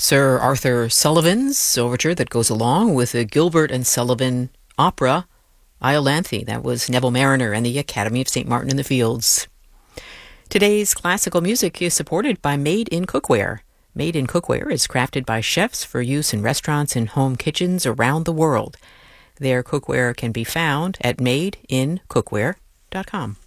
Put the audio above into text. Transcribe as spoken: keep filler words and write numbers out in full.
Sir Arthur Sullivan's overture that goes along with the Gilbert and Sullivan opera, Iolanthe. That was Neville Marriner and the Academy of Saint Martin in the Fields. Today's classical music is supported by Made in Cookware. Made in Cookware is crafted by chefs for use in restaurants and home kitchens around the world. Their cookware can be found at made in cookware dot com.